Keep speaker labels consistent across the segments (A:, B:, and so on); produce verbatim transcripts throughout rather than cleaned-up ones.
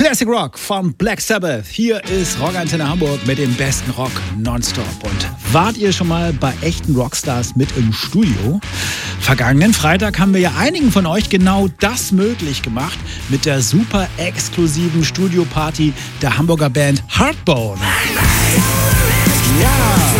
A: Classic Rock von Black Sabbath. Hier ist Rockantenne Hamburg mit dem besten Rock nonstop. Und wart ihr schon mal bei echten Rockstars mit im Studio? Vergangenen Freitag haben wir ja einigen von euch genau das möglich gemacht mit der super exklusiven Studioparty der Hamburger Band Hardbone. Ja!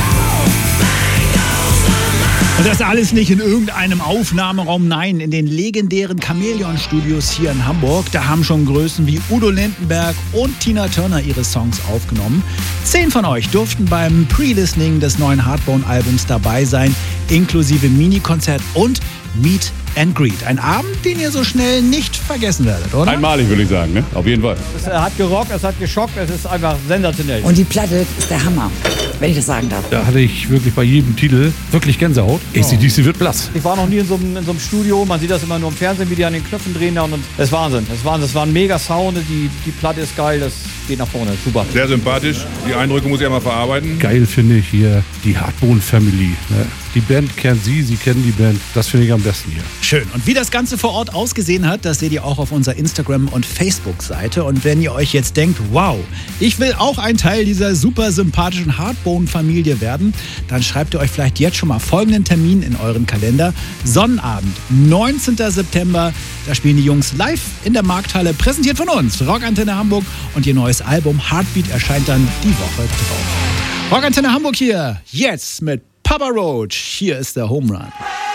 A: Und das alles nicht in irgendeinem Aufnahmeraum, nein, in den legendären Chamäleon-Studios hier in Hamburg. Da haben schon Größen wie Udo Lindenberg und Tina Turner ihre Songs aufgenommen. Zehn von euch durften beim Pre-Listening des neuen Hardbone-Albums dabei sein, inklusive Mini-Konzert und Meet and Greet. Ein Abend, den ihr so schnell nicht vergessen werdet, oder?
B: Einmalig, würde ich sagen, ne? Auf jeden Fall.
C: Es hat gerockt, es hat geschockt, es ist einfach sensationell.
D: Und die Platte ist der Hammer, wenn ich das sagen darf.
E: Da hatte ich wirklich bei jedem Titel wirklich Gänsehaut.
C: Oh.
E: A C D C wird blass.
C: Ich war noch nie in so, einem, in so einem Studio, man sieht das immer nur im Fernsehen, wie die an den Knöpfen drehen da und das ist Wahnsinn. Das ist Wahnsinn, das war ein mega Sound, die, die Platte ist geil, das geht nach vorne, super.
B: Sehr sympathisch, die Eindrücke muss ich einmal verarbeiten.
E: Geil finde ich hier die Hardbone Family. Ne? Die Band kennt sie, sie kennen die Band. Das finde ich am besten hier.
A: Schön. Und wie das Ganze vor Ort ausgesehen hat, das seht ihr auch auf unserer Instagram- und Facebook-Seite. Und wenn ihr euch jetzt denkt, wow, ich will auch ein Teil dieser super sympathischen Hardbone-Familie werden, dann schreibt ihr euch vielleicht jetzt schon mal folgenden Termin in euren Kalender. Sonnabend, neunzehnten September, da spielen die Jungs live in der Markthalle, präsentiert von uns, Rockantenne Hamburg. Und ihr neues Album Heartbeat erscheint dann die Woche drauf. Rockantenne Hamburg hier, jetzt mit Papa Roach. Hier ist der Home Run.